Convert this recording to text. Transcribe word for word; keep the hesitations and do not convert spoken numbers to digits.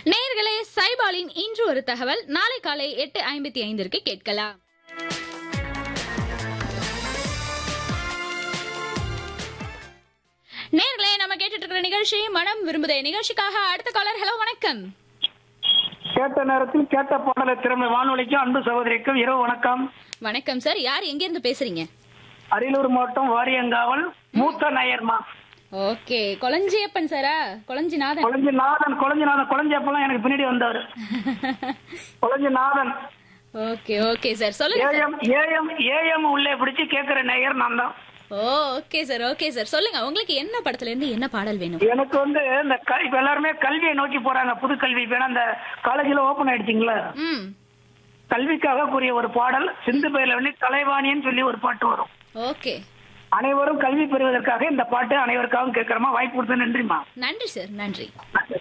நேயர்களே, சைபாலின் இன்று ஒரு தகவல் நாளை காலை எட்டு ஐம்பத்தி ஐந்திற்கு கேட்கலாம். நேயர்களே, நம்ம கேட்டுட்டு இருக்கிற நிகழ்ச்சி மனம் விரும்புதே. நிகழ்ச்சிக்காக அடுத்த காலர். ஹலோ, வணக்கம். கேட்ட நேரத்தில் கேட்ட பாடலை திறமை வானொலிக்கும் அன்பு சகோதரிக்கும் இரவு வணக்கம். வணக்கம் சார். யார் எங்க இருந்து பேசுறீங்க? அரியலூர் மாவட்டம் வாரியங்காவல் மூத்த நாயர்மா. ஓகே, கொளஞ்சியப்பன் சாரா? கொளஞ்சிநாதன். கொளஞ்சிநாதன் கொளஞ்சிநாதன் கொளஞ்சியப்பெல்லாம் எனக்கு பின்னாடி வந்தவர். கொளஞ்சிநாதன். ஓகே ஓகே சார், சொல்லுங்க. ஏஎம் ஏஎம் ஏஎம் உள்ளே பிடிச்சு கேட்கிற நேயர் நான் தான். ஓ, ஓகே சார், ஓகே சார். சொல்லுங்க, உங்களுக்கு என்ன படத்துல இருந்து என்ன பாடல் வேணும்? எனக்கு வந்து இந்த இப்ப எல்லாருமே கல்வியை நோக்கி போறாங்க. புது கல்வி வேணா இந்த காலேஜ்ல ஓபன் ஆயிடுச்சுங்களா, ம், கல்விக்காக கூறிய ஒரு பாடல் சிந்து பயில வந்து கலைவாணின்னு சொல்லி ஒரு பாட்டு வரும். ஓகே, அனைவரும் கல்வி பெறுவதற்காக இந்த பாட்டு அனைவருக்காகவும் கேட்கிறோமா. வாய்ப்பு கொடுத்த நன்றிமா. நன்றி சார், நன்றி. நன்றி.